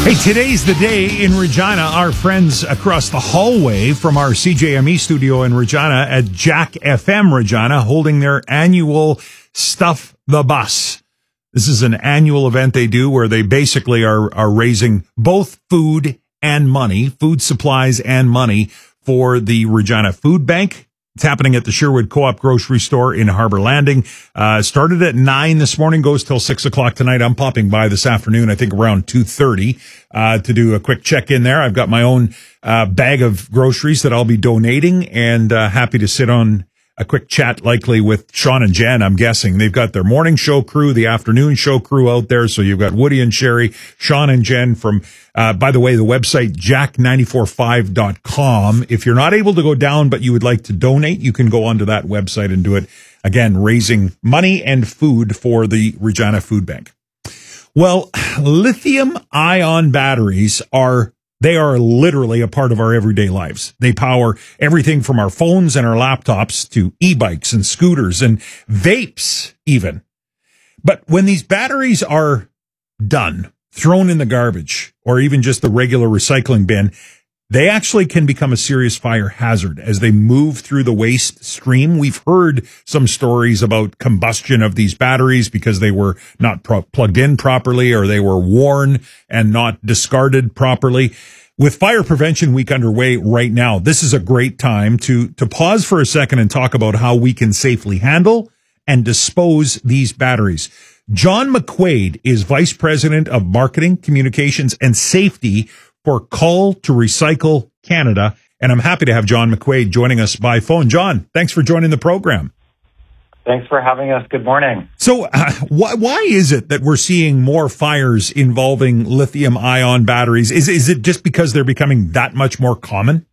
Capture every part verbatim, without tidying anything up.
Hey, today's the day in Regina. Our friends across the hallway from our C J M E studio in Regina at Jack F M Regina holding their annual Stuff the Bus. This is an annual event they do where they basically are, are raising both food and money, food supplies and money for the Regina Food Bank. It's happening at the Sherwood Co-op grocery store in Harbor Landing. Uh, started at nine this morning, goes till six o'clock tonight. I'm popping by this afternoon, I think around two thirty, uh, to do a quick check in there. I've got my own, uh, bag of groceries that I'll be donating and, uh, happy to sit on a quick chat, likely with Sean and Jen, I'm guessing. They've got their morning show crew, the afternoon show crew out there. So you've got Woody and Sherry, Sean and Jen from, uh, by the way, the website, jack nine four five dot com. If you're not able to go down, but you would like to donate, you can go onto that website and do it. Again, raising money and food for the Regina Food Bank. Well, lithium ion batteries are They are literally a part of our everyday lives. They power everything from our phones and our laptops to e-bikes and scooters and vapes even. But when these batteries are done, thrown in the garbage, or even just the regular recycling bin, they actually can become a serious fire hazard as they move through the waste stream. We've heard some stories about combustion of these batteries because they were not pro- plugged in properly or they were worn and not discarded properly. With Fire Prevention Week underway right now, this is a great time to, to pause for a second and talk about how we can safely handle and dispose these batteries. John McQuaid is Vice President of Marketing, Communications, and Safety for Call to Recycle Canada. And I'm happy to have John McQuaid joining us by phone. John, thanks for joining the program. Thanks for having us. Good morning. So uh, why, why is it that we're seeing more fires involving lithium ion batteries? Is, is it just because they're becoming that much more common?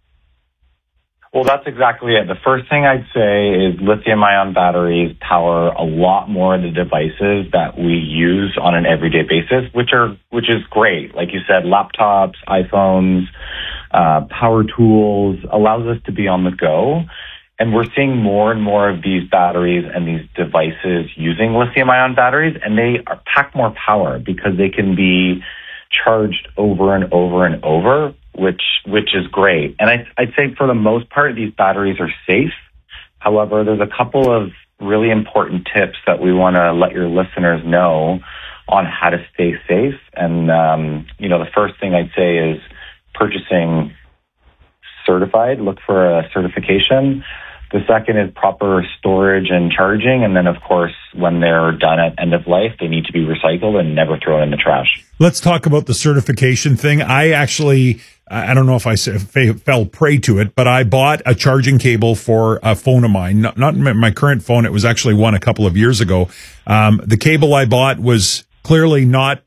Well, that's exactly it. The first thing I'd say is lithium ion batteries power a lot more of the devices that we use on an everyday basis, which are, which is great. Like you said, laptops, iPhones, uh, power tools, allows us to be on the go. And we're seeing more and more of these batteries and these devices using lithium ion batteries, and they are pack more power because they can be charged over and over and over, which which is great. And I, I'd say for the most part, these batteries are safe. However, there's a couple of really important tips that we want to let your listeners know on how to stay safe. And, um, you know, the first thing I'd say is purchasing certified, look for a certification. The second is proper storage and charging. And then, of course, when they're done at end of life, they need to be recycled and never thrown in the trash. Let's talk about the certification thing. I actually, I don't know if I fell prey to it, but I bought a charging cable for a phone of mine, not, not my current phone. It was actually one a couple of years ago. Um, the cable I bought was clearly not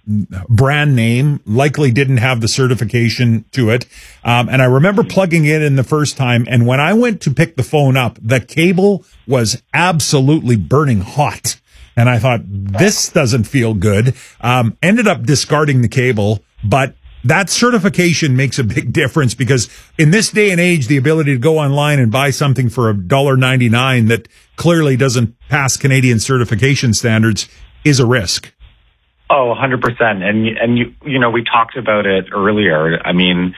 brand name, likely didn't have the certification to it. Um, and I remember plugging it in the first time. And when I went to pick the phone up, the cable was absolutely burning hot. And I thought, this doesn't feel good. Um, ended up discarding the cable, but that certification makes a big difference because in this day and age, the ability to go online and buy something for one dollar ninety-nine that clearly doesn't pass Canadian certification standards is a risk. Oh, one hundred percent. And, and you, you know, we talked about it earlier. I mean,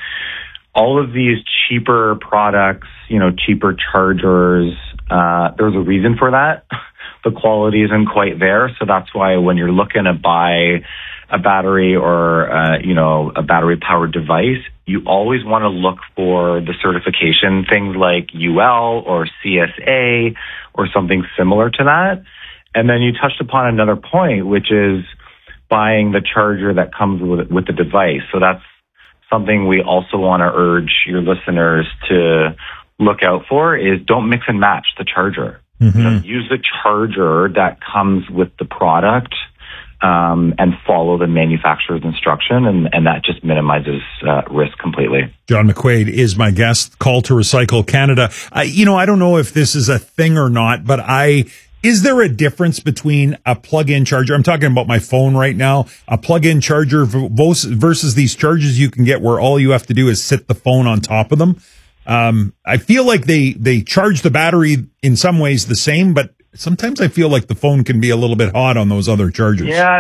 all of these cheaper products, you know, cheaper chargers, uh, there's a reason for that. The quality isn't quite there. So that's why when you're looking to buy a battery or, uh, you know, a battery powered device, you always want to look for the certification, things like U L or C S A or something similar to that. And then you touched upon another point, which is buying the charger that comes with, with the device. So that's something we also want to urge your listeners to look out for is don't mix and match the charger. Mm-hmm. You know, use the charger that comes with the product um, and follow the manufacturer's instruction, and, and that just minimizes uh, risk completely. John McQuaid is my guest. Call to Recycle Canada. Uh, you know, I don't know if this is a thing or not, but I... Is there a difference between a plug-in charger? I'm talking about my phone right now. A plug-in charger versus these chargers you can get where all you have to do is sit the phone on top of them. Um, I feel like they, they charge the battery in some ways the same, but sometimes I feel like the phone can be a little bit hot on those other chargers. Yeah.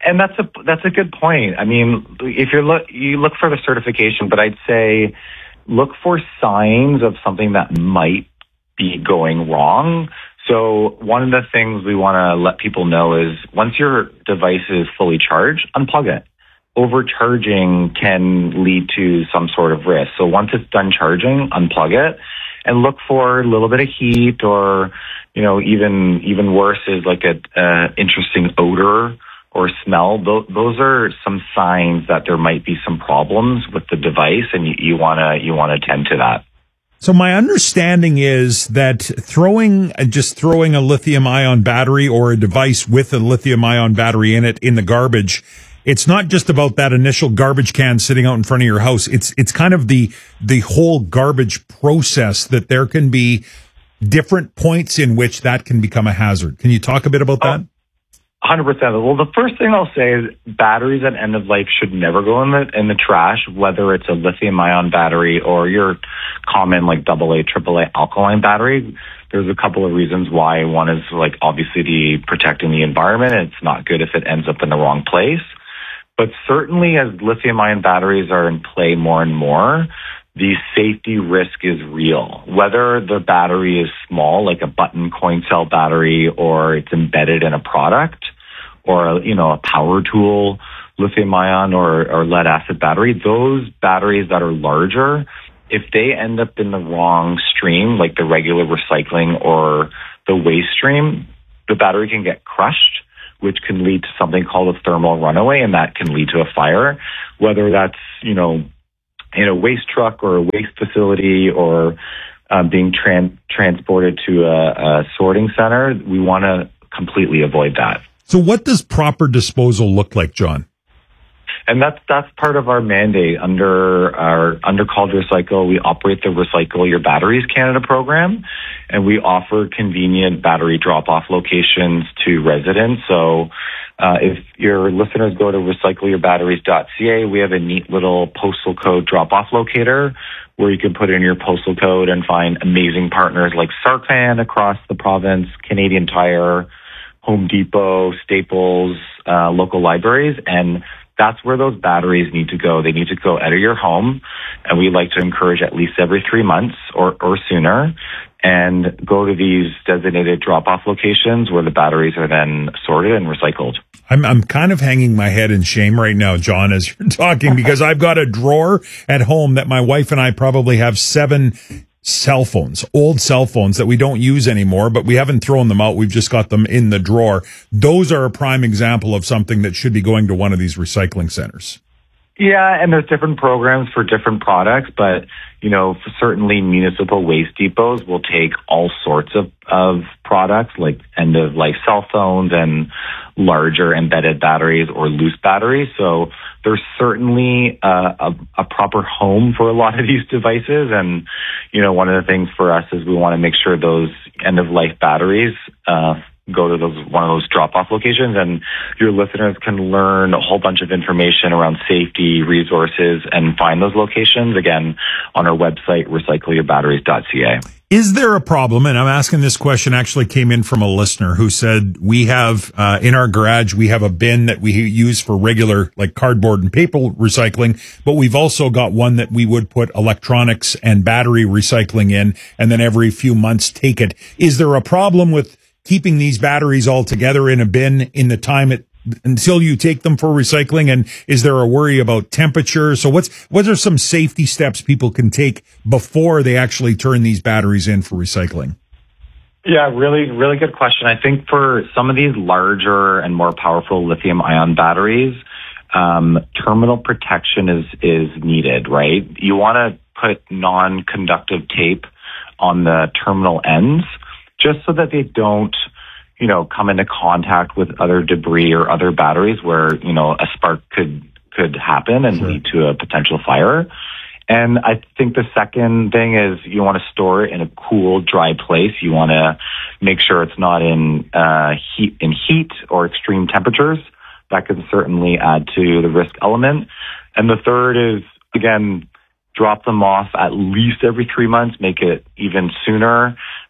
And that's a that's a good point. I mean, if you're look you look for the certification, but I'd say look for signs of something that might be going wrong. So one of the things we want to let people know is once your device is fully charged, unplug it. Overcharging can lead to some sort of risk. So once it's done charging, unplug it and look for a little bit of heat, or, you know, even even worse is like a uh, interesting odor or smell. Those, those are some signs that there might be some problems with the device, and you, you wanna you wanna tend to that. So my understanding is that throwing just throwing a lithium ion battery or a device with a lithium ion battery in it in the garbage, it's not just about that initial garbage can sitting out in front of your house. It's it's kind of the the whole garbage process, that there can be different points in which that can become a hazard. Can you talk a bit about that? one hundred percent. Well, the first thing I'll say is batteries at end of life should never go in the in the trash, whether it's a lithium ion battery or your common like double A, triple A alkaline battery. There's a couple of reasons why. One is like obviously the protecting the environment. It's not good if it ends up in the wrong place. But certainly as lithium ion batteries are in play more and more, the safety risk is real. Whether the battery is small, like a button coin cell battery, or it's embedded in a product, or, you know, a power tool, lithium ion or, or lead acid battery, those batteries that are larger, if they end up in the wrong stream, like the regular recycling or the waste stream, the battery can get crushed, which can lead to something called a thermal runaway, and that can lead to a fire, whether that's, you know, in a waste truck or a waste facility, or um, being tran- transported to a, a sorting center. We want to completely avoid that. So what does proper disposal look like, John? And that's that's part of our mandate under our under Called Recycle. We operate the Recycle Your Batteries Canada program, and we offer convenient battery drop-off locations to residents. So uh, if your listeners go to recycle your batteries dot c a, we have a neat little postal code drop-off locator where you can put in your postal code and find amazing partners like Sarcan across the province, Canadian Tire, Home Depot, Staples, uh, local libraries, and that's where those batteries need to go. They need to go out of your home, and we like to encourage at least every three months or, or sooner, and go to these designated drop-off locations where the batteries are then sorted and recycled. I'm I'm kind of hanging my head in shame right now, John, as you're talking, because I've got a drawer at home that my wife and I probably have seven cell phones, old cell phones that we don't use anymore, but we haven't thrown them out. We've just got them in the drawer. Those are a prime example of something that should be going to one of these recycling centers. Yeah, and there's different programs for different products, but, you know, certainly municipal waste depots will take all sorts of, of products like end-of-life cell phones and larger embedded batteries or loose batteries. So there's certainly uh, a, a proper home for a lot of these devices. And, you know, one of the things for us is we want to make sure those end-of-life batteries uh go to those one of those drop-off locations, and your listeners can learn a whole bunch of information around safety, resources, and find those locations, again, on our website, recycle your batteries dot c a. Is there a problem, and I'm asking this question actually came in from a listener who said, we have, uh, in our garage, we have a bin that we use for regular, like cardboard and paper recycling, but we've also got one that we would put electronics and battery recycling in, and then every few months take it. Is there a problem with keeping these batteries all together in a bin in the time it until you take them for recycling? And is there a worry about temperature? So what's what are some safety steps people can take before they actually turn these batteries in for recycling? Yeah, really, really good question. I think for some of these larger and more powerful lithium ion batteries, um, terminal protection is is needed, right? You want to put non-conductive tape on the terminal ends, just so that they don't, you know, come into contact with other debris or other batteries where, you know, a spark could could happen and sure. lead to a potential fire. And I think the second thing is you want to store it in a cool, dry place. You want to make sure it's not in uh, heat in heat or extreme temperatures. That can certainly add to the risk element. And the third is, again, drop them off at least every three months, make it even sooner.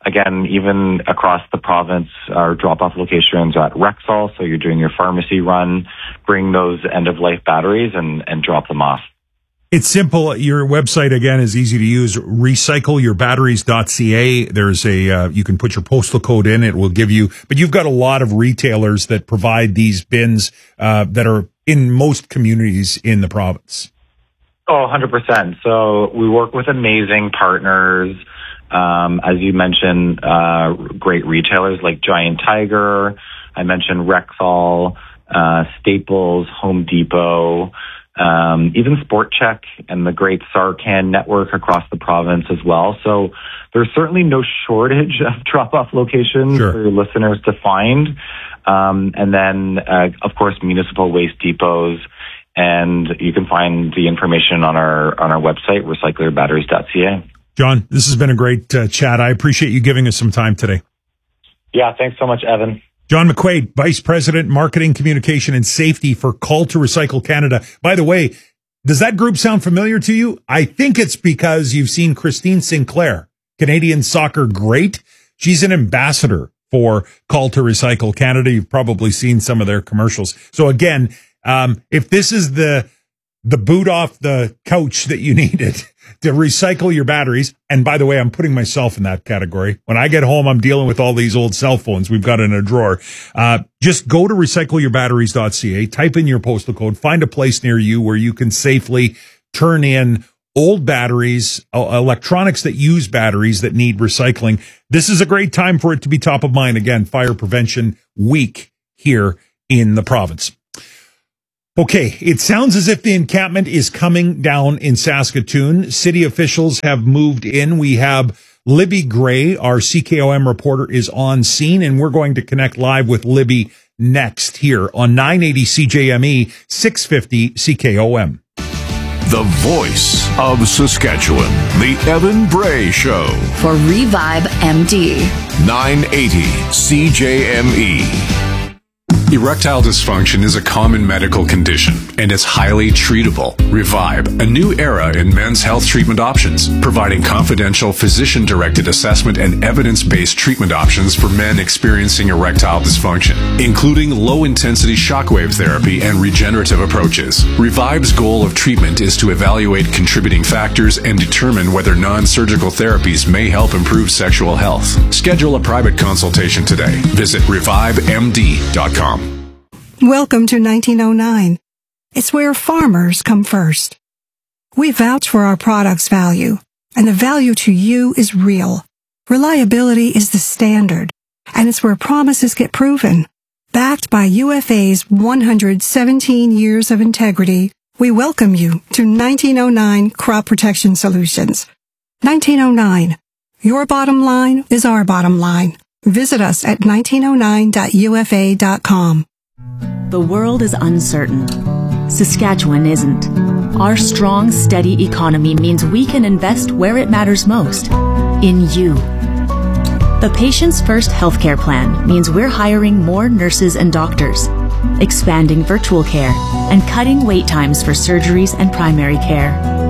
again, even across the province, our drop-off locations are at Rexall. So you're doing your pharmacy run, bring those end-of-life batteries and, and drop them off. It's simple. Your website, again, is easy to use, recycle your batteries dot c a. There's a, uh, you can put your postal code in. It will give you, but you've got a lot of retailers that provide these bins uh, that are in most communities in the province. Oh, one hundred percent. So we work with amazing partners. Um, as you mentioned, uh, great retailers like Giant Tiger. I mentioned Rexall, uh, Staples, Home Depot, um, even Sport Chek and the great Sarcan network across the province as well. So there's certainly no shortage of drop-off locations Sure. for your listeners to find. Um, and then, uh, of course, municipal waste depots. And you can find the information on our on our website, recycle your batteries dot c a. John, this has been a great uh, chat. I appreciate you giving us some time today. Yeah, thanks so much, Evan. John McQuaid, Vice President, Marketing, Communication, and Safety for Call to Recycle Canada. By the way, does that group sound familiar to you? I think it's because you've seen Christine Sinclair, Canadian soccer great. She's an ambassador for Call to Recycle Canada. You've probably seen some of their commercials. So again, um, if this is the the boot off the couch that you needed to recycle your batteries. And by the way, I'm putting myself in that category. When I get home, I'm dealing with all these old cell phones we've got in a drawer. Uh, just go to recycle your batteries dot c a, type in your postal code, find a place near you where you can safely turn in old batteries, uh, electronics that use batteries that need recycling. This is a great time for it to be top of mind. Again, Fire Prevention Week here in the province. Okay, it sounds as if the encampment is coming down in Saskatoon. City officials have moved in. We have Libby Gray, our C K O M reporter, is on scene, and we're going to connect live with Libby next here on nine eighty C J M E, six fifty C K O M. The voice of Saskatchewan, the Evan Bray Show. For Revive M D. nine eighty C J M E. Erectile dysfunction is a common medical condition, and it's highly treatable. Revive, a new era in men's health treatment options, providing confidential physician-directed assessment and evidence-based treatment options for men experiencing erectile dysfunction, including low-intensity shockwave therapy and regenerative approaches. Revive's goal of treatment is to evaluate contributing factors and determine whether non-surgical therapies may help improve sexual health. Schedule a private consultation today. Visit revive m d dot com. Welcome to nineteen oh nine. It's where farmers come first. We vouch for our product's value, and the value to you is real. Reliability is the standard, and it's where promises get proven. Backed by U F A's one hundred seventeen years of integrity, we welcome you to nineteen oh nine Crop Protection Solutions. nineteen oh nine. Your bottom line is our bottom line. Visit us at nineteen oh nine dot u f a dot com. The world is uncertain. Saskatchewan isn't. Our strong, steady economy means we can invest where it matters most, in you. The Patients First Healthcare Plan means we're hiring more nurses and doctors, expanding virtual care, and cutting wait times for surgeries and primary care.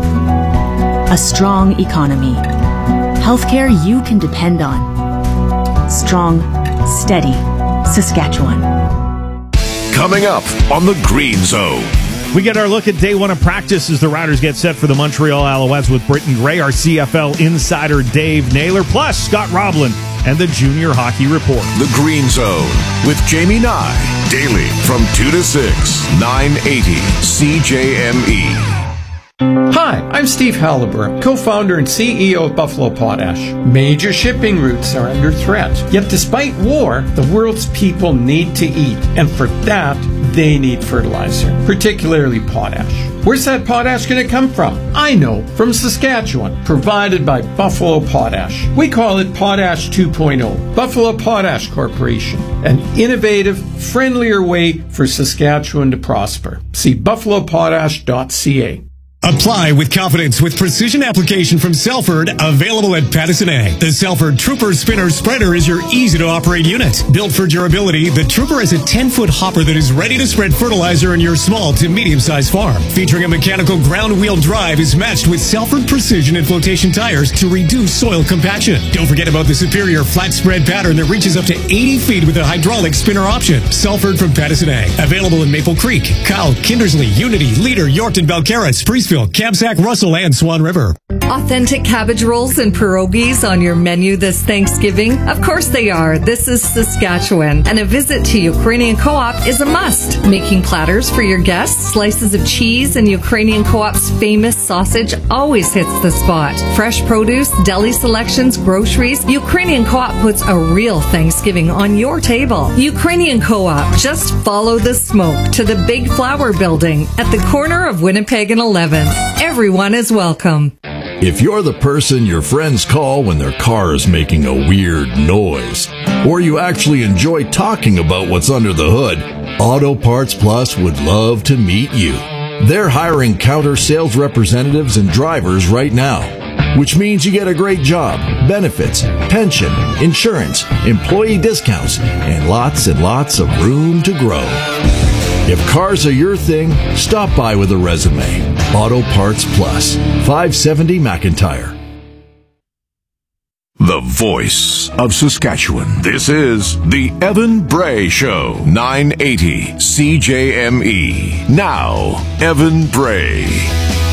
A strong economy. Healthcare you can depend on. Strong, steady Saskatchewan. Coming up on the Green Zone. We get our look at day one of practice as the Riders get set for the Montreal Alouettes with Britton Gray, our C F L insider Dave Naylor, plus Scott Roblin and the Junior Hockey Report. The Green Zone with Jamie Nye. Daily from two to six. nine eighty C J M E. Hi, I'm Steve Halliburton, co-founder and C E O of Buffalo Potash. Major shipping routes are under threat. Yet despite war, the world's people need to eat. And for that, they need fertilizer, particularly potash. Where's that potash going to come from? I know, from Saskatchewan, provided by Buffalo Potash. We call it Potash two point oh. Buffalo Potash Corporation, an innovative, friendlier way for Saskatchewan to prosper. See buffalo potash dot c a. Apply with confidence with precision application from Selford, available at Pattison Ag. The Selford Trooper Spinner Spreader is your easy-to-operate unit. Built for durability, the Trooper is a ten-foot hopper that is ready to spread fertilizer in your small to medium-sized farm. Featuring a mechanical ground-wheel drive, is matched with Selford Precision and flotation tires to reduce soil compaction. Don't forget about the superior flat spread pattern that reaches up to eighty feet with a hydraulic spinner option. Selford from Pattison Ag. Available in Maple Creek, Kyle, Kindersley, Unity, Leader, Yorkton, Belcarra, Spreeceville, Kamsack, Russell, and Swan River. Authentic cabbage rolls and pierogies on your menu this Thanksgiving? Of course they are. This is Saskatchewan, and a visit to Ukrainian Co-op is a must. Making platters for your guests, slices of cheese, and Ukrainian Co-op's famous sausage always hits the spot. Fresh produce, deli selections, groceries, Ukrainian Co-op puts a real Thanksgiving on your table. Ukrainian Co-op, just follow the smoke to the Big Flower Building at the corner of Winnipeg and eleventh. Everyone is welcome. If you're the person your friends call when their car is making a weird noise, or you actually enjoy talking about what's under the hood, Auto Parts Plus would love to meet you. They're hiring counter sales representatives and drivers right now, which means you get a great job, benefits, pension, insurance, employee discounts, and lots and lots of room to grow. If cars are your thing, stop by with a resume. Auto Parts Plus, five seventy McIntyre. The voice of Saskatchewan. This is the Evan Bray Show, nine eighty C J M E. Now, Evan Bray.